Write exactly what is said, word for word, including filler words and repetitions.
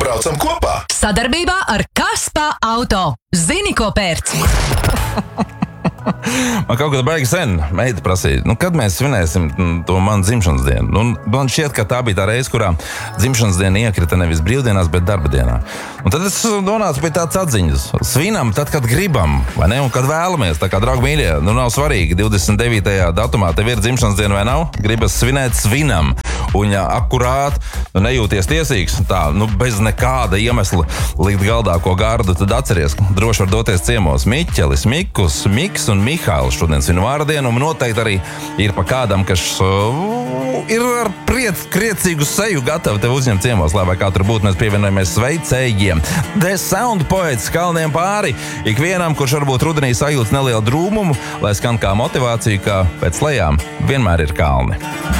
braucam kopā. Sadarbībā ar Kaspa Auto. Zini, ko pērc? Man kaut kad baigi sen meita prasīja, nu, kad mēs svinēsim to manu dzimšanas dienu. Nu, man šķiet, ka tā bija tā reize, kurā dzimšanas diena iekrita nevis brīvdienās, bet darba dienā. Un tad es nonācu pie tādas atziņas. Svinam tad, kad gribam, vai ne? Un kad vēlamies, tā kā draugi mīļie, nu nav svarīgi. divdesmit devītajā datumā tev ir dzimšanas diena vai nav? Gribas svinēt, svinam. Un ja akurāt, nu, nejūties tiesīgs, tā, nu, bez nekāda iemesla likt galdā ko gardu, tad atceries, droši var doties ciemos. Miķelis, Mikus, Miks un Mihāls šodien svin vārdienu, un noteikti arī ir pa kādam, kas uh, ir ar priec, kriecīgu seju gatavi tev uzņemt ciemos, lai vai kā tur būtu, mēs pievienojamies sveicējiem. The Sound Poets kalniem pāri, ikvienam, kurš varbūt rudenī sajūtas nelielu drūmumu, lai skan kā motivācija, ka pēc lejām vienmēr ir kalni.